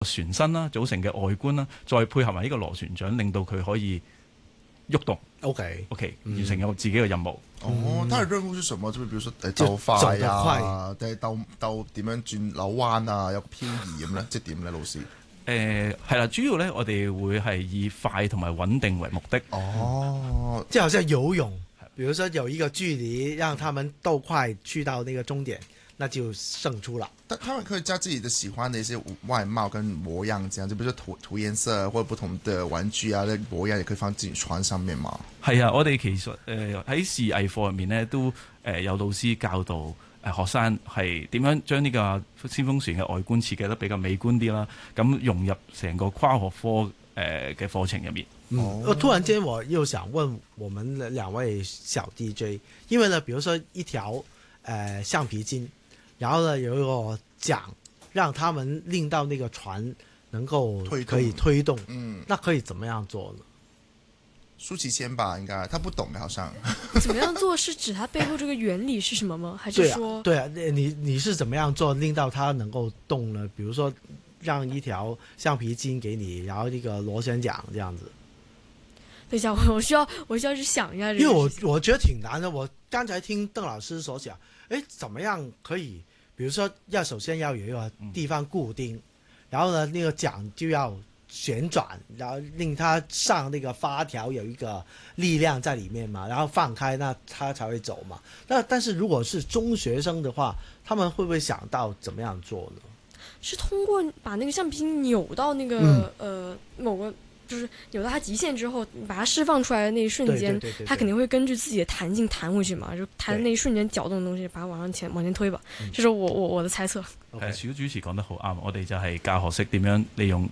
船身啦組成嘅外觀啦，再配合埋呢個螺旋槳，令到佢可以喐動。 OK， 完成有自己嘅任務。 哦，它的任務是什麼？就比如說鬥快啊，定係鬥點樣轉扭彎啊，有個漂移咁咧，即係點咧，老師？ 係啦，主要咧我哋會係以快同埋穩定為目的。 哦， 就好像游泳，比如說有一個距離，讓他們鬥快去到那個終點，那就勝出了。 但他們可以加自己的喜歡的一些外貌跟模樣，這樣就比如說塗顏色或者不同的玩具啊，那模樣也可以放自己船上面嘛。 係啊，我哋其實喺視藝課入面咧，都有老師教導學生係點樣將呢個先鋒船嘅外觀設計得比較美觀啲啦，咁融入成個跨學科嘅課程入面。 突然間我又想問我們兩位小 DJ， 因為呢，比如說一條橡皮筋，然後呢有一個槳，讓他們令到那個船能夠可以推動，那可以怎麼樣做呢？ 舒淇先吧，應該他不懂的，好像。 怎麼樣做是指它背後這個原理是什麼嗎？還是說？ 對啊，你是怎麼樣做令到它能夠動呢？比如說讓一條橡皮筋給你，然後一個螺旋槳這樣子。 等一下，我需要去想一下。 因為我覺得挺難的。我剛才聽鄧老師所講，怎麼樣可以？比如說首先要有一個地方固定，然後呢，那個槳就要旋轉，然後令它上那個發條有一個力量在裡面嘛，然後放開，那它才會走嘛。但是如果是中學生的話，他們會不會想到怎麼樣做呢？ 是通過把那個橡皮筋扭到那個某個。就是扭到它極限之後，把它釋放出來的那一瞬間，它肯定會根據自己的彈性彈回去嘛，就彈的那一瞬間攪動的東西，把它往前推吧。這是我的猜測。 小主持講得好啱，我哋就係教學識點樣利用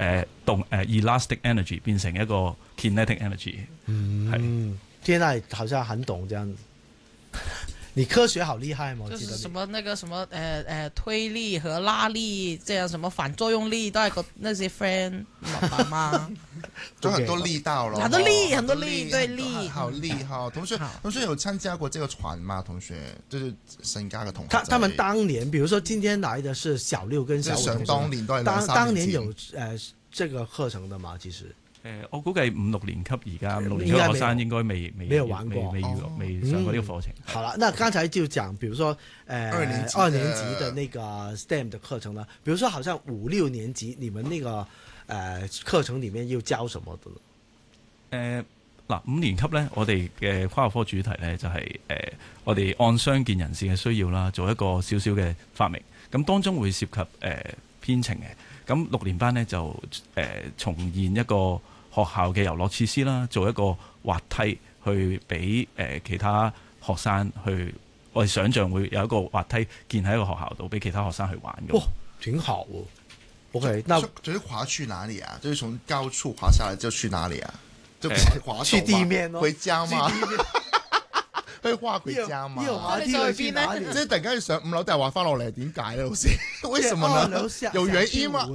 elastic energy 變成一個 kinetic energy。 天啊，好像很懂這樣子。你科學好厲害嘛？ 就是什麼那個什麼推力和拉力，這樣什麼反作用力都係個那些 friend 媽媽， 就很多力道咯， 很多力，對力， 好力哈！同學有參加過這個船嗎？同學就是新加嘅同學， 他們當年，比如說今天來的是小六跟小五， 想當年都係當年有這個課程的嘛？其實。 我估計5、6年級而家5、6年級學生應該未玩過， 未上過呢個課程。 好了，那剛才就講，比如說2年級的那個 STEM 的課程呢，比如說好像5、6年級，你們那個課程裡面要教什麼的呢 ？5年級呢，我哋嘅跨學科主題呢，就係我哋按傷健人士嘅需要啦，做一個少少嘅發明。咁當中會涉及編程嘅。咁6年班呢，就重現一個學校嘅遊樂設施啦，做一個滑梯去俾其他學生去，我哋想象會有一個滑梯建喺一個學校度，俾其他學生去玩嘅。 哇，挺好喎。OK，那就是滑去哪裡啊？就是從高處滑下來就去哪裡啊？就滑去地面咯， 回家嘛。可以滑回家嘛？ 滑梯去哪裡？ 即係突然間要上5樓，但係滑翻落嚟，點解咧？老師，為什麼呢？有原因嘛？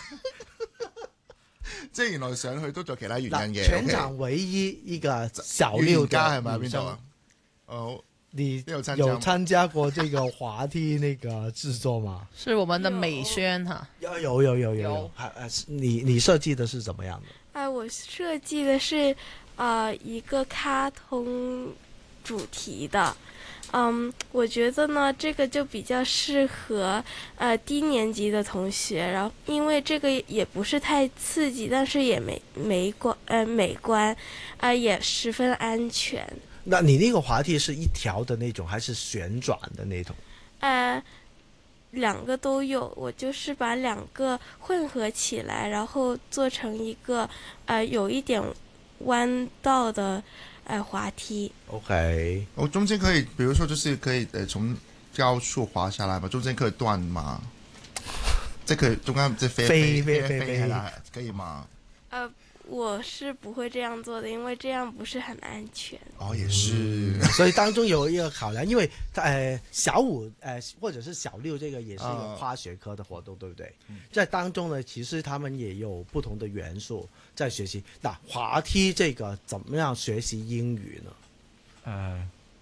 即係原來上去都有其他原因嘅。 全場唯一一個小六嘅係咪邊度啊？哦， 你有參加過這個滑梯那個製作嗎？ 是我們的美宣哈。 有。你設計的是怎麼樣的？ 我設計的是一個卡通主題的，我覺得呢，這個就比較適合低年級的同學，然後因為這個也不是太刺激，但是也美觀，也十分安全。 那你那個滑梯是一條的那種，還是旋轉的那種？ 兩個都有，我就是把兩個混合起來，然後做成一個有一點彎道的滑梯。 OK， 我中間可以，比如說就是可以從高處滑下來嘛，中間可以斷嘛，即係可以中間即係飛啦，可以嗎？ 我是不會這樣做的，因為這樣不是很安全。 哦，也是， 所以當中有一個考量，因為小五或者是小六，這個也是一個跨學科的活動，對不對？在當中呢，其實他們也有不同的元素在學習。那滑梯這個怎麼樣學習英語呢？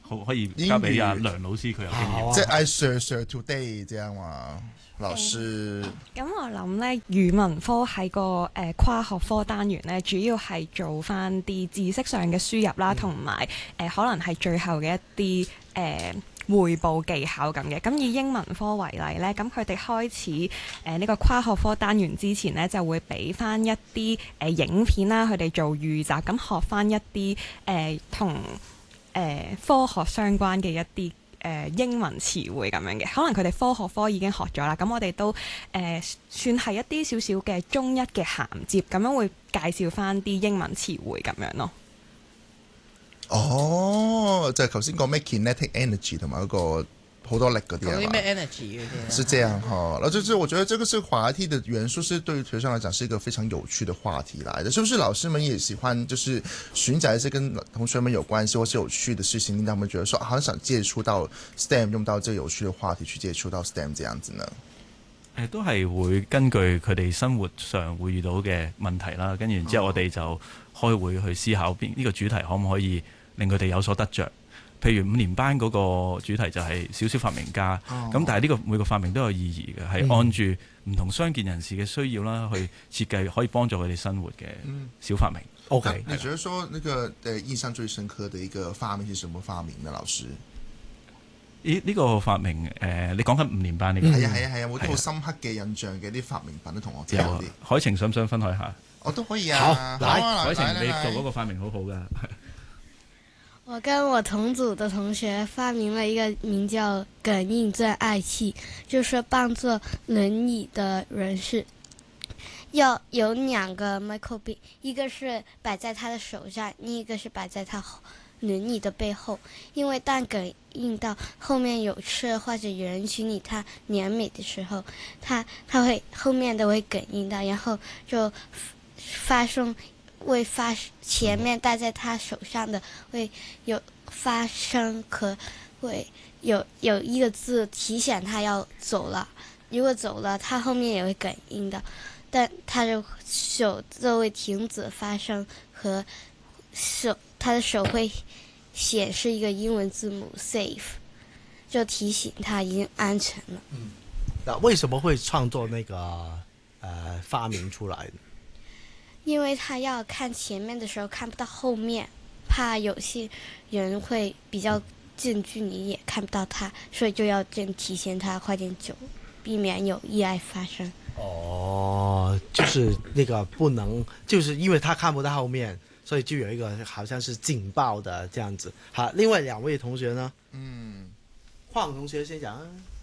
可以交俾阿梁老師，佢有經驗。 即係 I Sir Today 這樣嘛，老師。 咁我諗咧，語文科喺個跨學科單元咧，主要係做翻啲知識上嘅輸入啦，同埋可能係最後嘅一啲彙報技巧咁嘅。咁以英文科為例咧，咁佢哋開始呢個跨學科單元之前咧，就會俾翻一啲影片啦，佢哋做預習，咁學翻一啲同科學相關嘅一啲英文詞彙咁樣嘅，可能佢哋科學科已經學咗啦，咁我哋都算係一啲少少嘅中一嘅銜接，咁樣會介紹翻啲英文詞彙咁樣咯。 哦，就係頭先講咩 kinetic energy 同埋嗰個好多力嗰啲啊， 嗰啲咩 energy 嗰啲， 是這樣哈。然後就是我覺得這個是滑梯的元素，是對於學生來講是一個非常有趣的話題來的。是不是老師們也喜歡就是尋找一些跟同學們有關係或是有趣的事情，令他們覺得說好想接觸到 STEM， 用到這個有趣的話題去接觸到 STEM 這樣子呢？ 都係會根據佢哋生活上會遇到嘅問題啦，跟住然之後我哋就開會去思考呢個主題可唔可以令佢哋有所得着。譬如5年班嗰個主題就係小小發明家，咁但係呢個每個發明都有意義嘅，係按住唔同傷健人士嘅需要啦，去設計可以幫助佢哋生活嘅小發明。 OK， 你覺得說那個印象最深刻的一個發明是什麼發明呢？老師？ 呢個發明你講緊5年班呢個？ 係啊，有冇啲好深刻嘅印象嘅啲發明品都同我知有啲。 海晴想唔想分享下？ 我都可以啊。 好，海晴你做嗰個發明好好㗎。 我跟我同組的同學發明了一個名叫感應鑽愛器，就是幫助輪椅的人士。要有2個 micro:bit， 一個是擺在他的手上，另一個是擺在他輪椅的背後。因為當感應到後面有車或者有人群與他黏美的時候，他會後面都會感應到，然後就發送。前面戴在他手上的會有發聲和會有一個字提醒他要走了，如果走了他後面也會感應到，但他的手就會停止發聲和他的手會顯示一個英文字母 safe， 就提醒他已經安全了。 那為什麼會創作那個發明出來？ 因為他要看前面的時候看不到後面，怕有些人會比較近距離也看不到他，所以就要提醒他快點走，避免有意外發生。 哦，就是那個不能，就是因為他看不到後面，所以就有一個好像是警報的這樣子。好，另外2位同學呢？黃同學先講。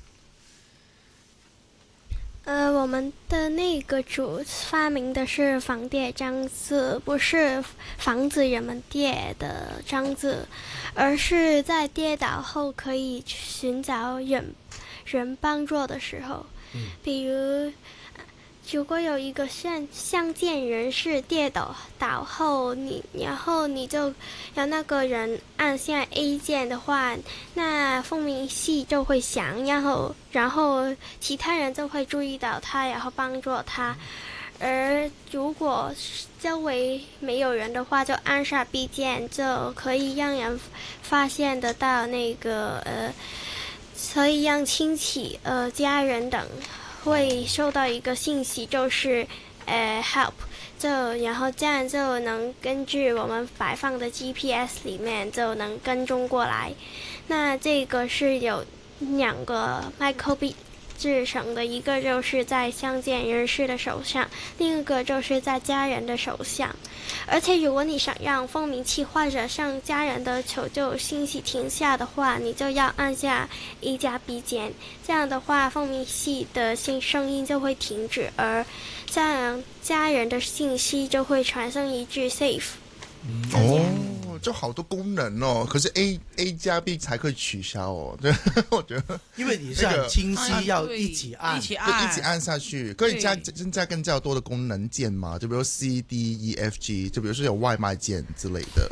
我們的那個組發明的是防跌裝置，不是防止人們跌的裝置，而是在跌倒後可以尋找人幫助的時候，比如如果有一個傷健人士跌倒後，然後你就讓那個人按下 A 鍵的話，那蜂鳴器就會響，然後其他人就會注意到他，然後幫助他。而如果周圍沒有人的話，就按下 B 鍵，就可以讓人發現得到那個可以讓親戚家人等會收到一個信息，就是help， 然後這樣就能根據我們擺放的 GPS 裡面就能跟蹤過來。那這個是有2個 micro:bit 製成的，一個就是在傷健人士的手上，另一個就是在家人的手上。而且如果你想讓蜂鳴器或者向家人的求救信息停下的話，你就要按下 A 加 B 鍵，這樣的話蜂鳴器的聲音就會停止，而這樣家人的信息就會傳送一句 safe。 就好多功能哦，可是 A 加 B 才可以取消哦。對，我覺得因為你是很清晰，要一起按， 一起按下去，可以增加更加多的功能鍵嘛？就比如 C D E F G， 就比如說有外賣鍵之類的。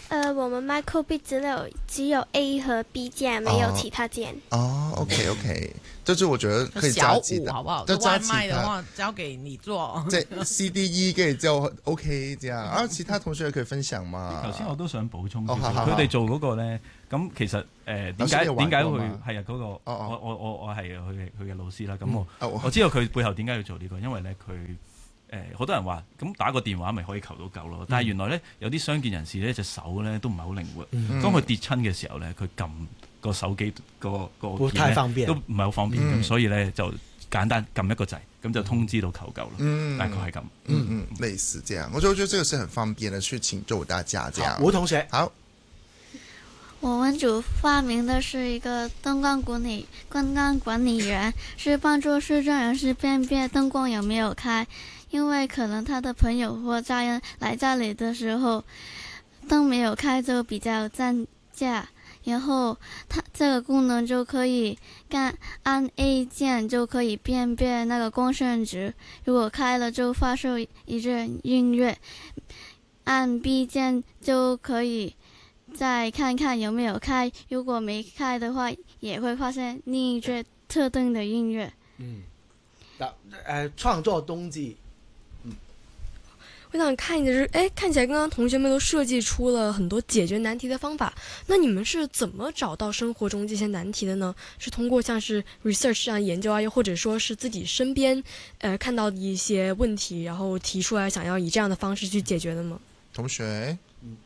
我们 Michael B 只有 A 和 B 键，没有其他键。 哦，OK OK，就是我觉得可以加小其他， 五好不好？ 就加外其他。 卖的话交给你做。 即係 CDE 跟住之後 OK 這樣啊，其他同學可以分享嘛？ 頭先我都想補充少少， 哦好好佢哋做嗰個咧，咁其實點解老師你有玩過會嘛係啊嗰個？我係佢嘅老師啦。咁哦我知道佢背後點解要做呢個，因為咧佢好多人話咁打個電話咪可以求到救咯。但係原來咧有啲傷健人士咧隻手咧都唔係好靈活，當佢跌親嘅時候咧，佢撳個手機個不鍵呢太方便都唔係好方便，咁所以咧就簡單撳一個掣，咁就通知到求救咯。大概係咁。 類似這樣，我就覺得這個是很方便的，去請救大家這樣。 吳同學， 好， 我們組發明的是一個燈光管理員，是幫助視障人士辨別燈光有沒有開，因為可能他的朋友或家人來這裡的時候，燈沒有開就比較佔價，然後它這個功能就可以按 A 鍵就可以辨別那個光線值，如果開了就發出一陣音樂，按 B 鍵就可以再看看有沒有開，如果沒開的話，也會發現另一隻特定的音樂。 創作冬季。 我想看你的是，看起来刚刚同学们都设计出了很多解决难题的方法。那你们是怎么找到生活中这些难题的呢？是通过像是 research 这样研究啊，又或者说是自己身边看到的一些问题，然后提出来想要以这样的方式去解决的吗？ 同學，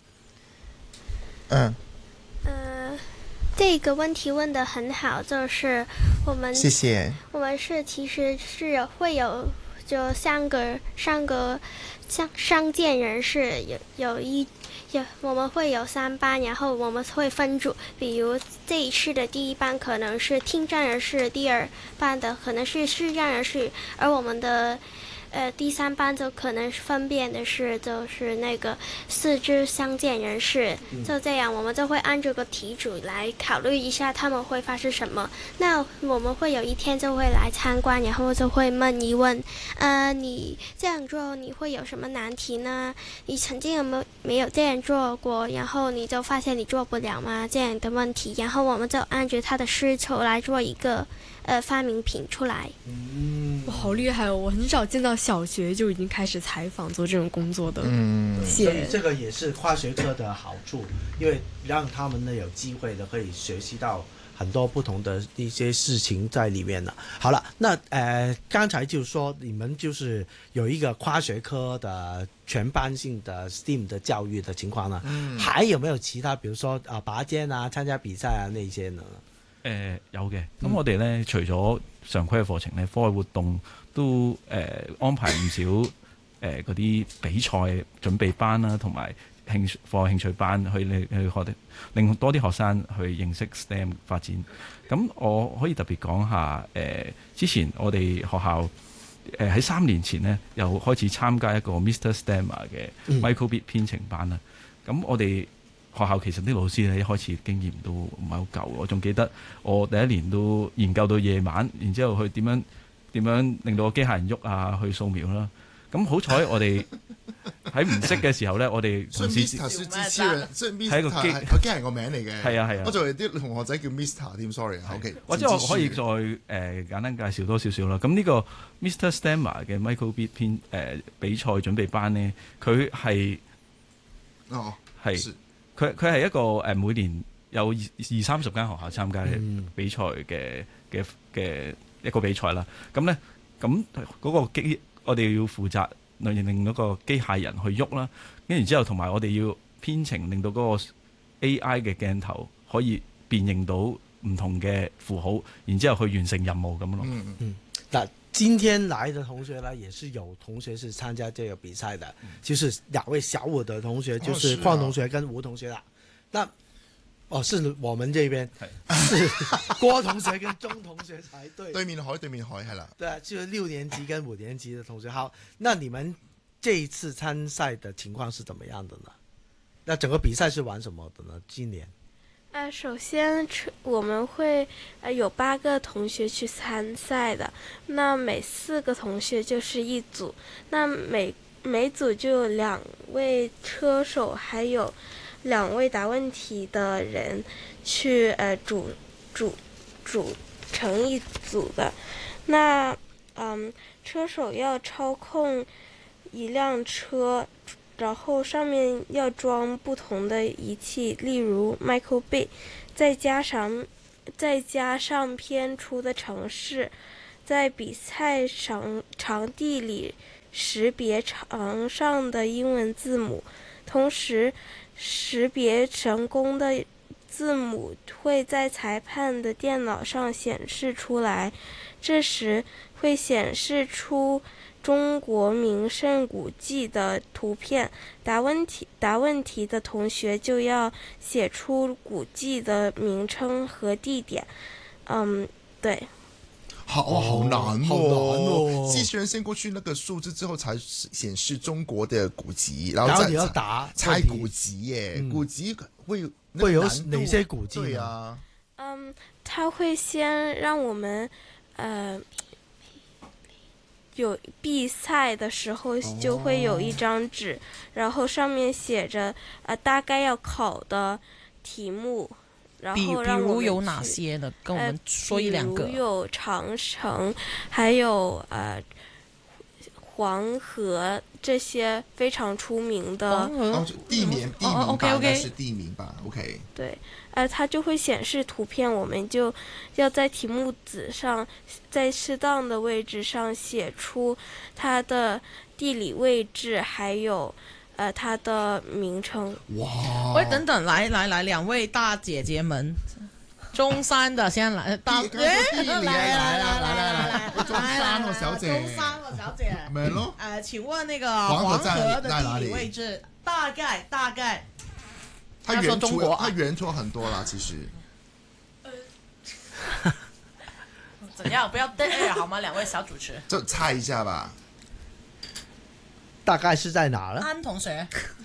这个问题问得很好，就是我们謝謝。 我们其实是会有就上个像伤健人士我们会有3班，然后我们会分组，比如这一次的第1班可能是听障人士，第2班的可能是视障人士，而我们的第3班就可能分辨的是就是那个四肢伤健人士，就这样我们就会按这个题组来考虑一下他们会发生什么。那我们会有一天就会来参观，然后就会问一问你这样做你会有什么难题呢？你曾经有没有这样做过，然后你就发现你做不了吗？这样的问题，然后我们就按照他的需求来做一个发明品出来。 哇，好厉害哦！我很少见到小学就已经开始采访做这种工作的。 所以这个也是跨学科的好处，因为让他们呢有机会的可以学习到很多不同的一些事情在里面了。好了，那刚才就说你们就是有一个跨学科的全班性的 STEAM 的教育的情況呢，還有沒有其他，比如說拔尖啊、參加比賽啊那些呢？ 有嘅，咁我哋咧除咗常規嘅課程咧，課外活動都安排唔少嗰啲比賽準備班啦，同埋課外興趣班去學令多啲學生去認識 STEM 發展。咁我可以特別講下之前我哋學校喺3年前呢，又開始參加一個 Mr. STEMmer 嘅 Michael B 編程班啦。咁我哋學校其實啲老師咧一開始經驗都唔係好夠，我仲記得我第1年都研究到夜晚，然之後去點樣令到個機械人喐啊，去掃描啦。咁好彩我哋喺唔識嘅時候咧，我哋同事係一個機械人個名嚟嘅。係啊，我仲有啲同學仔叫 Mr. 添 ，sorry。OK， 或者我可以再簡單介紹多少少啦。咁呢個 Mr. STEMmer 嘅 Michael B 比賽準備班咧，佢係佢係一個每年有20-30間學校參加比賽嘅一個比賽啦。咁咧，咁嗰個我哋要負責令嗰個機械人去喐啦，跟住之後同埋我哋要編程，令到嗰個 AI 嘅鏡頭可以辨認到唔同嘅符號，然之後去完成任務咁咯。 那今天來的同學呢，也是有同學是參加這個比賽的，就是2位小五的同學，就是鄺同學跟吳同學啦。那是我們這邊是郭同學跟鍾同學才對。 對面海係啦。 對，就是6年級跟5年級的同學。好，那你們這一次參賽的情況是怎麼樣的呢？那整個比賽是玩什麼的呢？今年？ 首先我們會有8個同學去參賽的，那每4個同學就是一組，那每組就有2位車手，還有 2位答问题的人去组成一组的。那车手要操控一辆车，然后上面要装不同的仪器，例如 microbit， 再加上偏出的程式，在比赛场地里识别场上的英文字母，同时识别成功的字母会在裁判的电脑上显示出来，这时会显示出中国名胜古迹的图片。答问题的同学就要写出古迹的名称和地点。对。 好难哦！ 好难哦机器人先过去那个数字之后，才显示中国的古籍，然然后再你要答问题猜古籍耶，古籍会会有那个难度哪些古迹呢？ 对啊， 他会先让我们有比赛的时候就会有一张纸，然后上面写着大概要考的题目，然后让比如我们有哪去些呢？跟我们说一两个比如。有长城，还有黄河这些非常出名的。 黄河哦，地名吧， OK 应该是地名吧 ，OK。 对，它就会显示图片，我们就要在题目纸上，在适当的位置上写出它的地理位置，还有它的名称。 哇！ 喂，等等，来，2位大姐姐们，中山的先来，大地理来， 中山哦小姐中山哦小姐， 没咯， 请问那个黄河黄河在的哪里地理位置大概它要说中国它源头很多啦，其实。 怎样？不要 dead air 好吗？2位小主持， 就猜一下吧。 大概是在哪呢？ 安同学，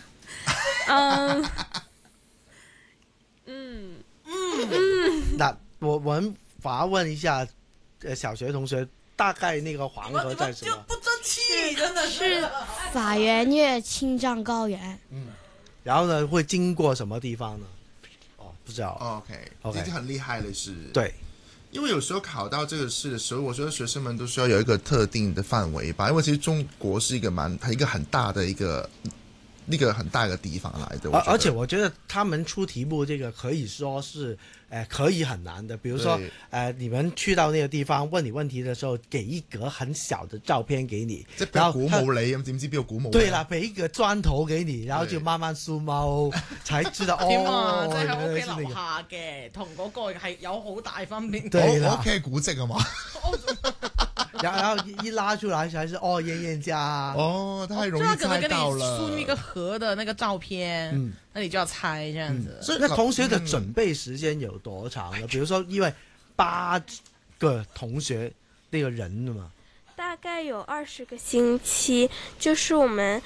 那我们反而问一下，小学同学，大概那个黄河在什么？ 不争气，真的是法源岳青藏高原。 然后呢，会经过什么地方呢？哦，不知道。 OK， 已经很厉害了，是。 对， 因为有时候考到这个试的时候，我觉得学生们都需要有一个特定的范围吧，因为其实中国是一个很大的一个很大的地方来的。 而且我觉得他们出题目这个可以说是可以很难的，比如说你们去到那个地方问你问题的时候，给一格很小的照片给你， 即係鼓舞你咁，點知邊個鼓舞？ 對啦，俾一個磚頭給你，然後就慢慢梳貓，才知道點啊？ 哦， 即係喺屋企原來是那個樓下嘅，同嗰個係有好大分別。 對啦我屋企係古蹟啊嘛。 然後一拉出來才是燕燕家。 哦，太容易可能給你猜到了。 輸一個河的那個照片，那你就要猜這樣子。 所以那同學的準備時間有多長呢？比如說，因為8個同學那個人嘛， 大概有20个星期，就是我们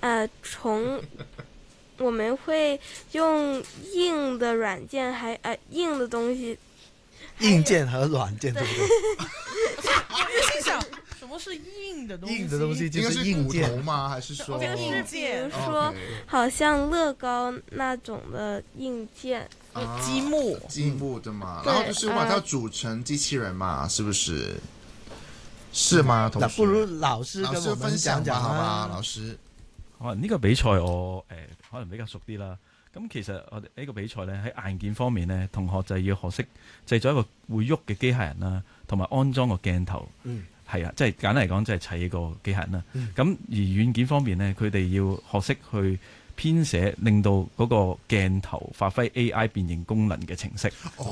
我们会用硬的软件，硬的东西。 硬件和軟件，對不對？ 我心想，什麼是硬的東西？ 硬的東西就應該是是骨頭硬件。 嗎？還是說？ 就是比如說 OK 好像樂高那種的硬件。 積木， 積木的嘛， 對然後就是把它組成機器人嘛，是不是？是嗎？同學， 那不如老師老師跟我們講講分享吧，好吧， 啊。 老師。 呢個比賽我可能比較熟啲啦。咁其實我哋呢個比賽咧喺硬件方面咧，同學就要學識製作一個會喐嘅機械人啦，同埋安裝個鏡頭。係啊，即係簡單嚟講，即係砌個機械人啦。咁而軟件方面咧，佢哋要學識去編寫，令到嗰個鏡頭發揮 AI 辨認功能嘅程式。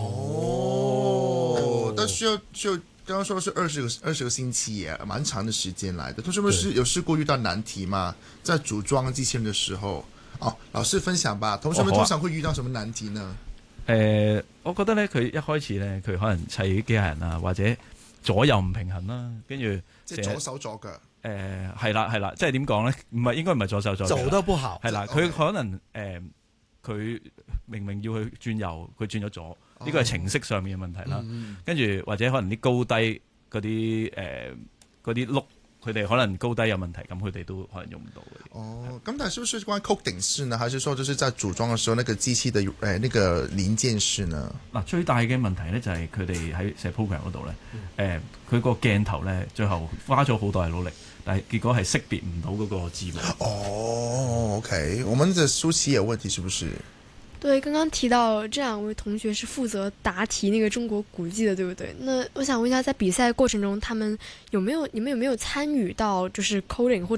哦，但需要剛剛說的是20個星期耶，蠻長的時間來的。同學們有試過遇到難題嗎？在組裝機器人的時候？哦，老師分享吧。同學們通常會遇到什麼難題呢？ 我覺得咧，佢一開始咧，佢可能砌機械人啊，或者左右唔平衡啦，跟住即係左手左腳。 係啦，即係點講咧？應該唔係左手左腳。 走得不好。 係啦，佢可能佢明明要去轉右，佢轉咗左，呢個係程式上面嘅問題啦。跟住或者可能啲高低嗰啲碌佢哋可能高低有問題，咁佢哋都可能用唔到嘅。 哦，咁但係是不是關於 coding 式呢？還是說就是在組裝嘅時候，那個機器的那個零件式呢？ 嗱，最大嘅問題咧就係佢哋喺寫 program 嗰度咧，佢個鏡頭咧最後花咗好大努力，但係結果係識別唔到嗰個字母。 哦 ，OK， 我們的舒淇有問題是不是？ 对，刚刚提到这两位同学是负责答题那个中国古迹的，对不对？那我想问一下，在比赛过程中，你们有没有参与到就是 coding 或者